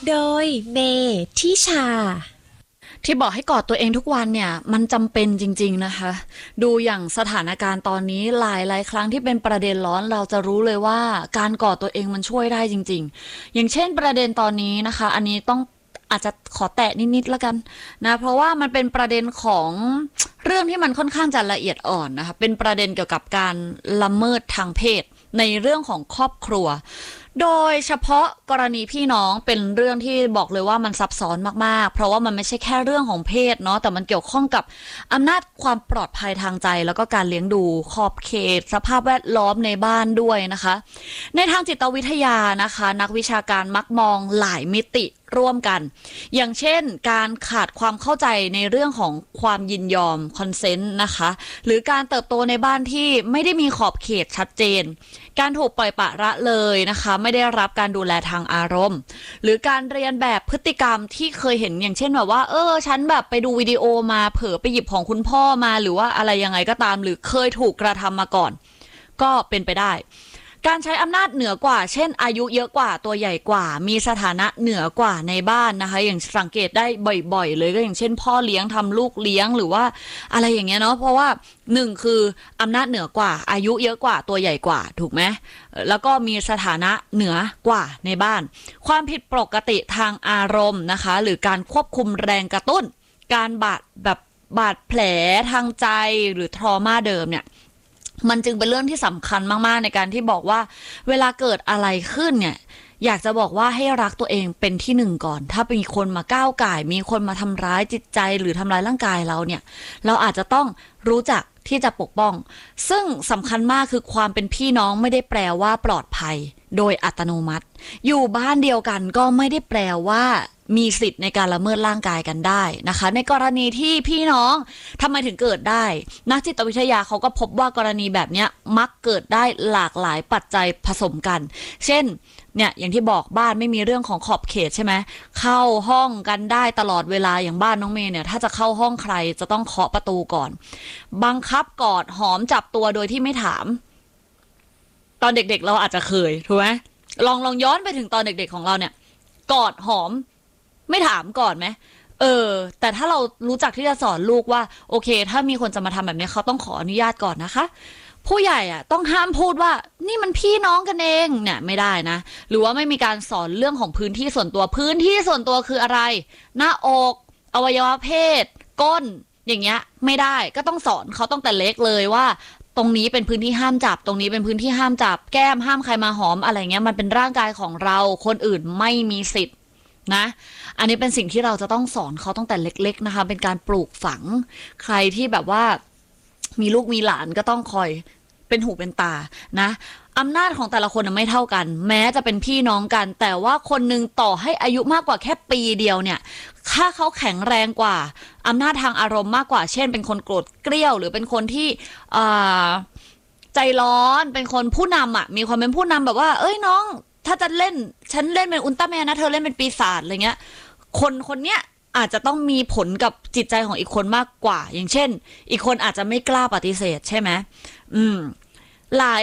โดยเมทิชาที่บอกให้กอดตัวเองทุกวันเนี่ยมันจำเป็นจริงๆนะคะดูอย่างสถานการณ์ตอนนี้หลายๆครั้งที่เป็นประเด็นร้อนเราจะรู้เลยว่าการกอดตัวเองมันช่วยได้จริงๆอย่างเช่นประเด็นตอนนี้นะคะอันนี้ต้องอาจจะขอแตะนิดๆแล้วกันนะเพราะว่ามันเป็นประเด็นของเรื่องที่มันค่อนข้างจะละเอียดอ่อนนะคะเป็นประเด็นเกี่ยวกับการละเมิดทางเพศในเรื่องของครอบครัวโดยเฉพาะกรณีพี่น้องเป็นเรื่องที่บอกเลยว่ามันซับซ้อนมากๆเพราะว่ามันไม่ใช่แค่เรื่องของเพศเนาะแต่มันเกี่ยวข้องกับอำนาจความปลอดภัยทางใจแล้วก็การเลี้ยงดูขอบเขตสภาพแวดล้อมในบ้านด้วยนะคะในทางจิตวิทยานะคะนักวิชาการมักมองหลายมิติร่วมกันอย่างเช่นการขาดความเข้าใจในเรื่องของความยินยอมคอนเซนต์นะคะหรือการเติบโตในบ้านที่ไม่ได้มีขอบเขตชัดเจนการถูกปล่อยปละละเลยนะคะไม่ได้รับการดูแลทางอารมณ์หรือการเรียนแบบพฤติกรรมที่เคยเห็นอย่างเช่นแบบว่าฉันแบบไปดูวิดีโอมาเผลอไปหยิบของคุณพ่อมาหรือว่าอะไรยังไงก็ตามหรือเคยถูกกระทำมาก่อนก็เป็นไปได้การใช้อำนาจเหนือกว่าเช่นอายุเยอะกว่าตัวใหญ่กว่ามีสถานะเหนือกว่าในบ้านนะคะอย่างสังเกตได้บ่อยๆเลยก็อย่างเช่นพ่อเลี้ยงทำลูกเลี้ยงหรือว่าอะไรอย่างเงี้ยเนาะเพราะว่าหนึ่งคืออำนาจเหนือกว่าอายุเยอะกว่าตัวใหญ่กว่าถูกไหมแล้วก็มีสถานะเหนือกว่าในบ้านความผิดปกติทางอารมณ์นะคะหรือการควบคุมแรงกระตุ้นการบาดแผลทางใจหรือทรมาเดิมเนี่ยมันจึงเป็นเรื่องที่สำคัญมากๆในการที่บอกว่าเวลาเกิดอะไรขึ้นเนี่ยอยากจะบอกว่าให้รักตัวเองเป็นที่หนึ่งก่อนถ้ามีคนมาก้าวก่ายมีคนมาทำร้ายจิตใจหรือทำร้ายร่างกายเราเนี่ยเราอาจจะต้องรู้จักที่จะปกป้องซึ่งสำคัญมากคือความเป็นพี่น้องไม่ได้แปลว่าปลอดภัยโดยอัตโนมัติอยู่บ้านเดียวกันก็ไม่ได้แปลว่ามีสิทธิ์ในการละเมิดร่างกายกันได้นะคะในกรณีที่พี่น้องทำไมถึงเกิดได้นักจิตวิทยาเขาก็พบว่ากรณีแบบนี้มักเกิดได้หลากหลายปัจจัยผสมกันเช่นเนี่ยอย่างที่บอกบ้านไม่มีเรื่องของขอบเขตใช่ไหมเข้าห้องกันได้ตลอดเวลาอย่างบ้านน้องเมย์เนี่ยถ้าจะเข้าห้องใครจะต้องเคาะประตูก่อนบังคับกอดหอมจับตัวโดยที่ไม่ถามตอนเด็กๆเราอาจจะเคยถูกไหมลองย้อนไปถึงตอนเด็กๆของเราเนี่ยกอดหอมไม่ถามก่อนไหมแต่ถ้าเรารู้จักที่จะสอนลูกว่าโอเคถ้ามีคนจะมาทำแบบนี้เขาต้องขออนุญาตก่อนนะคะผู้ใหญ่อ่ะต้องห้ามพูดว่านี่มันพี่น้องกันเองเนี่ยไม่ได้นะหรือว่าไม่มีการสอนเรื่องของพื้นที่ส่วนตัวพื้นที่ส่วนตัวคืออะไรหน้าอกอวัยวะเพศก้นอย่างเงี้ยไม่ได้ก็ต้องสอนเขาตั้งแต่เล็กเลยว่าตรงนี้เป็นพื้นที่ห้ามจับตรงนี้เป็นพื้นที่ห้ามจับแก้มห้ามใครมาหอมอะไรเงี้ยมันเป็นร่างกายของเราคนอื่นไม่มีสิทธิ์นะอันนี้เป็นสิ่งที่เราจะต้องสอนเขาตั้งแต่เล็กๆนะคะเป็นการปลูกฝังใครที่แบบว่ามีลูกมีหลานก็ต้องคอยเป็นหูเป็นตานะอำนาจของแต่ละคนไม่เท่ากันแม้จะเป็นพี่น้องกันแต่ว่าคนนึงต่อให้อายุมากกว่าแค่ปีเดียวเนี่ยถ้าเขาแข็งแรงกว่าอำนาจทางอารมณ์มากกว่าเช่นเป็นคนโกรธเกรี้ยวหรือเป็นคนที่ใจร้อนเป็นคนผู้นำอ่ะมีความเป็นผู้นำแบบว่าเอ้ยน้องถ้าจะเล่นฉันเล่นเป็นอุลตร้าแมนนะเธอเล่นเป็นปีศาจอะไรเงี้ยคนเนี้ยอาจจะต้องมีผลกับจิตใจของอีกคนมากกว่าอย่างเช่นอีกคนอาจจะไม่กล้าปฏิเสธใช่ไหมหลาย